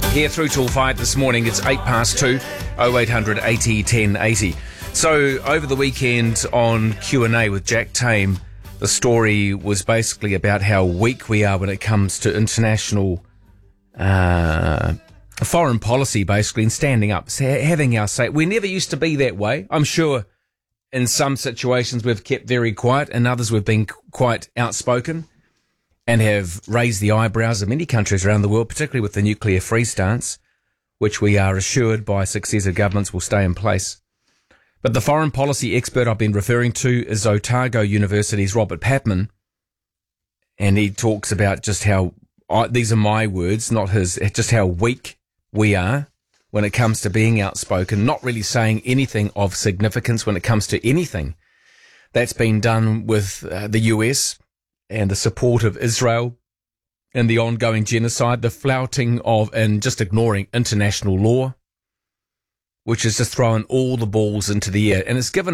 Here through till 5 this morning. It's 2:08 0800 80 10 80. So over the weekend on Q&A with Jack Tame, the story was basically about how weak we are when it comes to international foreign policy, basically, and standing up, having our say. We never used to be that way. I'm sure in some situations we've kept very quiet, and others we've been quite outspoken and have raised the eyebrows of many countries around the world, particularly with the nuclear-free stance, which we are assured by successive governments will stay in place. But the foreign policy expert I've been referring to is Otago University's Robert Patman, and he talks about just how, these are my words, not his, just how weak we are when it comes to being outspoken, not really saying anything of significance when it comes to anything that's been done with the US and the support of Israel and the ongoing genocide, the flouting of and just ignoring international law, which has just thrown all the balls into the air. And it's given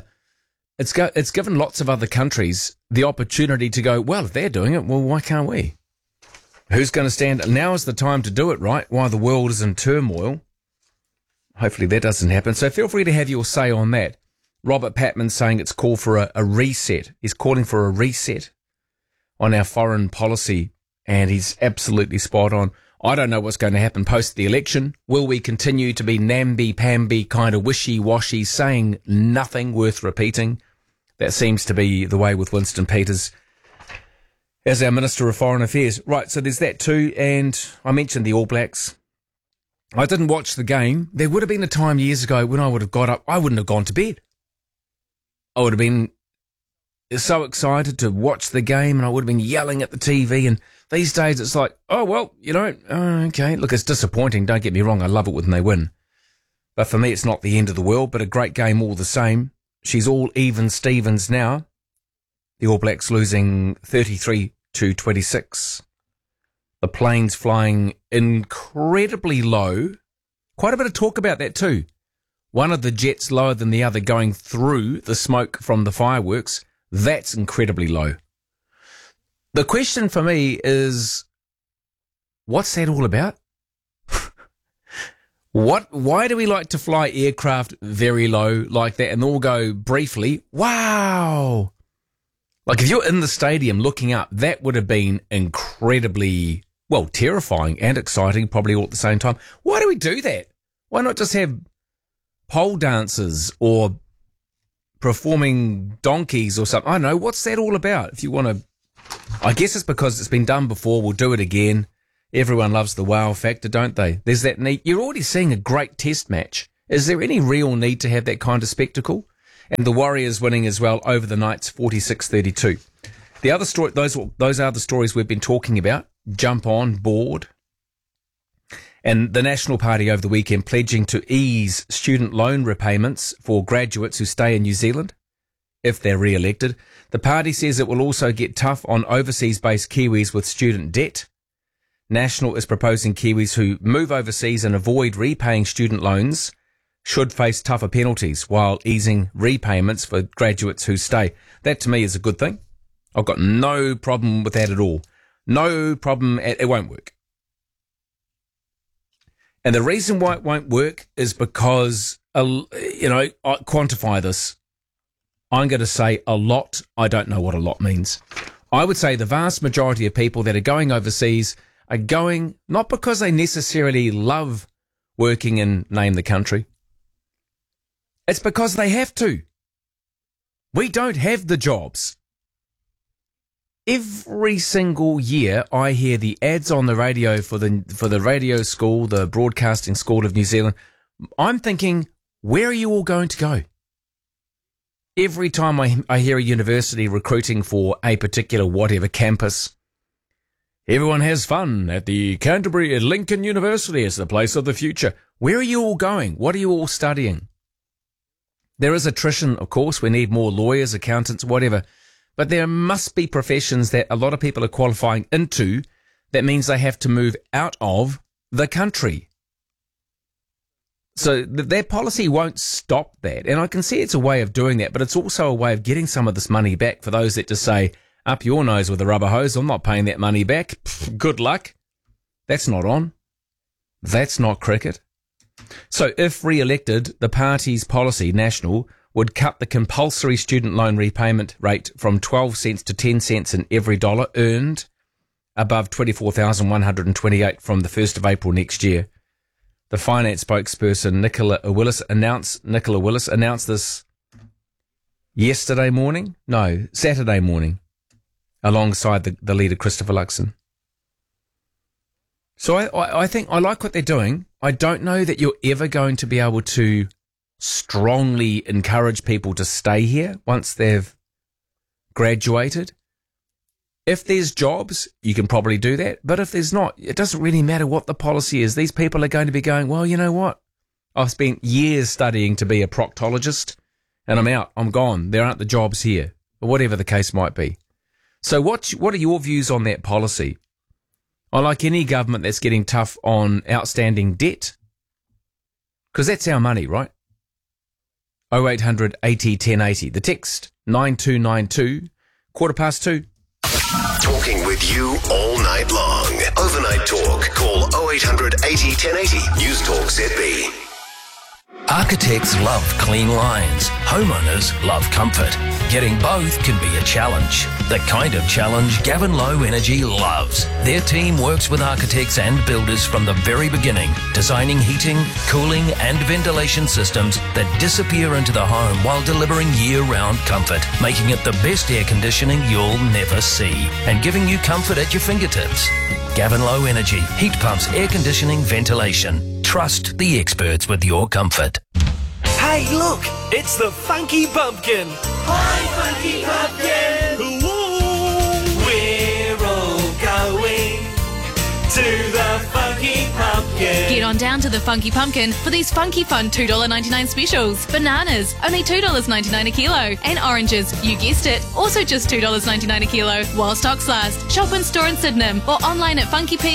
lots of other countries the opportunity to go, well, if they're doing it, well, why can't we? Who's going to stand? Now is the time to do it, right? While the world is in turmoil. Hopefully that doesn't happen. So feel free to have your say on that. Robert Patman saying it's called for a reset. He's calling for a reset on our foreign policy, and he's absolutely spot on. I don't know what's going to happen post the election. Will we continue to be namby-pamby, kind of wishy-washy, saying nothing worth repeating? That seems to be the way with Winston Peters as our Minister of Foreign Affairs. Right, so there's that too, and I mentioned the All Blacks. I didn't watch the game. There would have been a time years ago when I would have got up. I wouldn't have gone to bed. I would have been so excited to watch the game, and I would have been yelling at the TV. And these days it's like, oh, well, okay. Look, it's disappointing. Don't get me wrong. I love it when they win. But for me, it's not the end of the world, but a great game all the same. She's all even Stevens now. The All Blacks losing 33-26. The planes flying incredibly low. Quite a bit of talk about that too. One of the jets lower than the other going through the smoke from the fireworks. That's incredibly low. The question for me is, what's that all about? Why do we like to fly aircraft very low like that and all go briefly, wow? Like if you're in the stadium looking up, that would have been incredibly, well, terrifying and exciting probably all at the same time. Why do we do that? Why not just have pole dancers or performing donkeys or something? I don't know. What's that all about? If you want to, I guess it's because it's been done before. We'll do it again. Everyone loves the wow factor, don't they? There's that need. You're already seeing a great test match. Is there any real need to have that kind of spectacle? And the Warriors winning as well over the Knights 46-32. The other story, those are the stories we've been talking about. Jump on board. And the National Party over the weekend pledging to ease student loan repayments for graduates who stay in New Zealand if they're re-elected. The party says it will also get tough on overseas-based Kiwis with student debt. National is proposing Kiwis who move overseas and avoid repaying student loans should face tougher penalties, while easing repayments for graduates who stay. That to me is a good thing. I've got no problem with that at all. No problem. It won't work. And the reason why it won't work is because, I quantify this. I'm going to say a lot. I don't know what a lot means. I would say the vast majority of people that are going overseas are going not because they necessarily love working in, name the country. It's because they have to. We don't have the jobs. Every single year I hear the ads on the radio for the radio school, the broadcasting school of New Zealand. I'm thinking, where are you all going to go? Every time I hear a university recruiting for a particular whatever campus, everyone has fun at the Canterbury at Lincoln University as the place of the future. Where are you all going? What are you all studying? There is attrition, of course. We need more lawyers, accountants, whatever. But there must be professions that a lot of people are qualifying into. That means they have to move out of the country. So their policy won't stop that. And I can see it's a way of doing that, but it's also a way of getting some of this money back for those that just say, up your nose with a rubber hose, I'm not paying that money back. Pfft, good luck. That's not on. That's not cricket. So if re-elected, the party's policy, National, would cut the compulsory student loan repayment rate from 12 cents to 10 cents in every dollar earned above $24,128 from the 1st of April next year. The finance spokesperson Nicola Willis announced this Saturday morning, alongside the leader Christopher Luxon. So I think I like what they're doing. I don't know that you're ever going to be able to strongly encourage people to stay here once they've graduated. If there's jobs, you can probably do that. But if there's not, it doesn't really matter what the policy is. These people are going to be going, well, you know what? I've spent years studying to be a proctologist and I'm out. I'm gone. There aren't the jobs here, or whatever the case might be. So what are your views on that policy? I like any government that's getting tough on outstanding debt, because that's our money, right? 0800 80 1080. The text 9292, 2:15. Talking with you all night long. Overnight talk. Call 0800 80 1080. News Talk ZB. Architects love clean lines. Homeowners love comfort. Getting both can be a challenge. The kind of challenge Gavin Low Energy loves. Their team works with architects and builders from the very beginning, designing heating, cooling and ventilation systems that disappear into the home while delivering year-round comfort, making it the best air conditioning you'll never see and giving you comfort at your fingertips. Gavin Low Energy, heat pumps, air conditioning, ventilation. Trust the experts with your comfort. Hey, look! It's the Funky Pumpkin! Hi, Funky Pumpkin! Ooh, we're all going to the Funky Pumpkin. Get on down to the Funky Pumpkin for these funky fun $2.99 specials. Bananas, only $2.99 a kilo. And oranges, you guessed it, also just $2.99 a kilo. While stocks last, shop in store in Sydenham or online at funkyp.co.nz.